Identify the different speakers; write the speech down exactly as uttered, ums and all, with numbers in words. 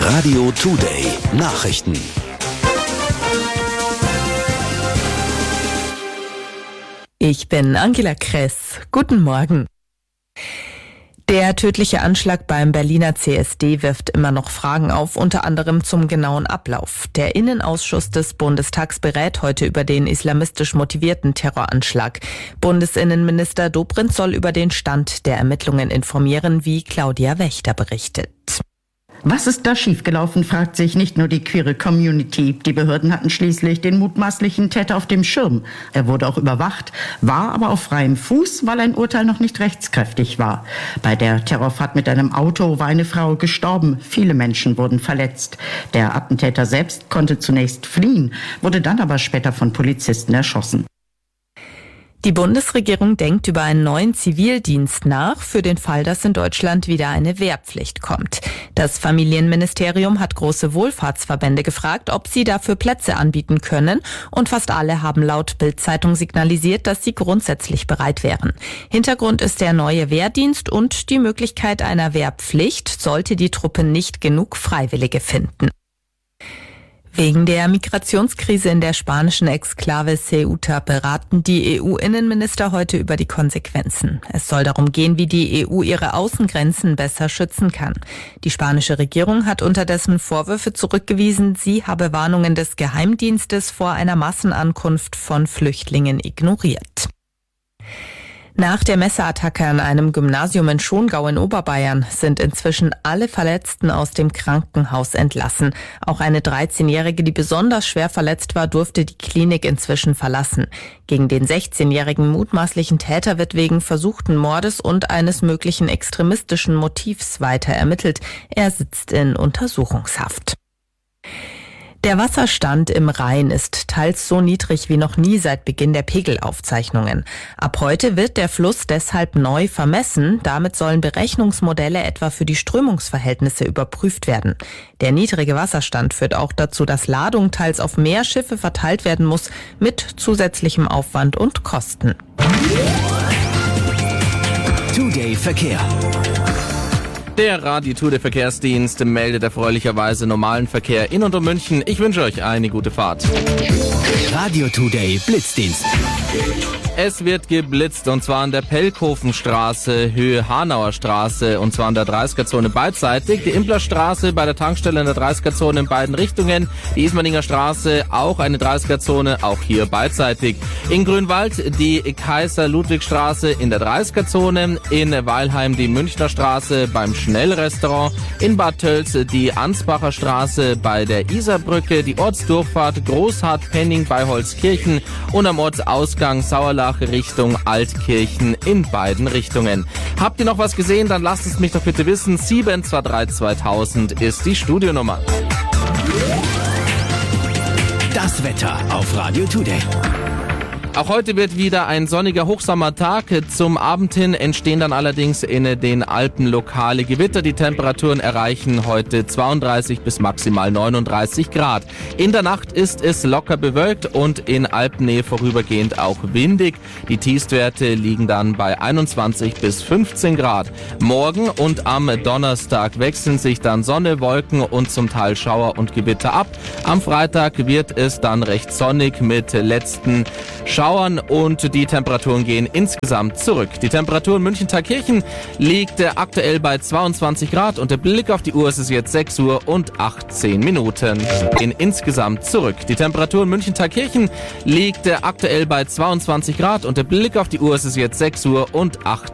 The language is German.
Speaker 1: Radio Today Nachrichten.
Speaker 2: Ich bin Angela Kress. Guten Morgen. Der tödliche Anschlag beim Berliner C S D wirft immer noch Fragen auf, unter anderem zum genauen Ablauf. Der Innenausschuss des Bundestags berät heute über den islamistisch motivierten Terroranschlag. Bundesinnenminister Dobrindt soll über den Stand der Ermittlungen informieren, wie Claudia Wächter berichtet.
Speaker 3: Was ist da schiefgelaufen, fragt sich nicht nur die queere Community. Die Behörden hatten schließlich den mutmaßlichen Täter auf dem Schirm. Er wurde auch überwacht, war aber auf freiem Fuß, weil ein Urteil noch nicht rechtskräftig war. Bei der Terrorfahrt mit einem Auto war eine Frau gestorben. Viele Menschen wurden verletzt. Der Attentäter selbst konnte zunächst fliehen, wurde dann aber später von Polizisten erschossen.
Speaker 2: Die Bundesregierung denkt über einen neuen Zivildienst nach, für den Fall, dass in Deutschland wieder eine Wehrpflicht kommt. Das Familienministerium hat große Wohlfahrtsverbände gefragt, ob sie dafür Plätze anbieten können, und fast alle haben laut Bild-Zeitung signalisiert, dass sie grundsätzlich bereit wären. Hintergrund ist der neue Wehrdienst und die Möglichkeit einer Wehrpflicht, sollte die Truppe nicht genug Freiwillige finden. Wegen der Migrationskrise in der spanischen Exklave Ceuta beraten die E U-Innenminister heute über die Konsequenzen. Es soll darum gehen, wie die E U ihre Außengrenzen besser schützen kann. Die spanische Regierung hat unterdessen Vorwürfe zurückgewiesen, sie habe Warnungen des Geheimdienstes vor einer Massenankunft von Flüchtlingen ignoriert. Nach der Messerattacke an einem Gymnasium in Schongau in Oberbayern sind inzwischen alle Verletzten aus dem Krankenhaus entlassen. Auch eine dreizehnjährige, die besonders schwer verletzt war, durfte die Klinik inzwischen verlassen. Gegen den sechzehnjährigen mutmaßlichen Täter wird wegen versuchten Mordes und eines möglichen extremistischen Motivs weiter ermittelt. Er sitzt in Untersuchungshaft. Der Wasserstand im Rhein ist teils so niedrig wie noch nie seit Beginn der Pegelaufzeichnungen. Ab heute wird der Fluss deshalb neu vermessen. Damit sollen Berechnungsmodelle etwa für die Strömungsverhältnisse überprüft werden. Der niedrige Wasserstand führt auch dazu, dass Ladung teils auf mehr Schiffe verteilt werden muss, mit zusätzlichem Aufwand und Kosten.
Speaker 1: Today Verkehr.
Speaker 4: Der Radio Today Verkehrsdienst meldet erfreulicherweise normalen Verkehr in und um München. Ich wünsche euch eine gute Fahrt.
Speaker 1: Radio Today Blitzdienst.
Speaker 4: Es wird geblitzt, und zwar an der Pelkhofenstraße, Höhe Hanauer Straße, und zwar an der dreißiger-Zone beidseitig. Die Implerstraße bei der Tankstelle in der dreißiger-Zone in beiden Richtungen. Die Ismaninger Straße, auch eine dreißiger-Zone, auch hier beidseitig. In Grünwald die Kaiser-Ludwig-Straße in der dreißiger-Zone. In Weilheim die Münchner Straße beim Schnellrestaurant. In Bad Tölz die Ansbacher Straße bei der Isarbrücke. Die Ortsdurchfahrt Großhardt-Penning bei Holzkirchen und am Ortsausgang Sauerlach Richtung Altkirchen in beiden Richtungen. Habt ihr noch was gesehen? Dann lasst es mich doch bitte wissen. sieben zwei drei zweitausend ist die Studionummer.
Speaker 1: Das Wetter auf Radio Today.
Speaker 4: Auch heute wird wieder ein sonniger Hochsommertag. Zum Abend hin entstehen dann allerdings in den Alpen lokale Gewitter. Die Temperaturen erreichen heute zweiunddreißig bis maximal neununddreißig Grad. In der Nacht ist es locker bewölkt und in Alpennähe vorübergehend auch windig. Die Tiefstwerte liegen dann bei einundzwanzig bis fünfzehn Grad. Morgen und am Donnerstag wechseln sich dann Sonne, Wolken und zum Teil Schauer und Gewitter ab. Am Freitag wird es dann recht sonnig mit letzten Schauern und die Temperaturen gehen insgesamt zurück. Die Temperatur in München-Thalkirchen liegt aktuell bei zweiundzwanzig Grad und der Blick auf die Uhr ist es jetzt sechs Uhr und achtzehn Minuten. Gehen insgesamt zurück. Die Temperatur in München-Thalkirchen liegt aktuell bei zweiundzwanzig Grad und der Blick auf die Uhr ist es jetzt sechs Uhr und achtzehn